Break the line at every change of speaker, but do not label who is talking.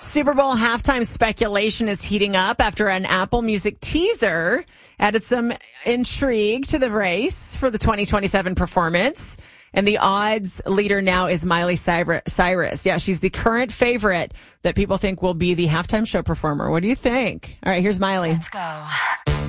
Super Bowl halftime speculation is heating up after an Apple Music teaser added some intrigue to the race for the 2027 performance. And the odds leader now is Miley Cyrus. Yeah, she's the current favorite that people think will be the halftime show performer. What do you think? All right, here's Miley.
Let's go.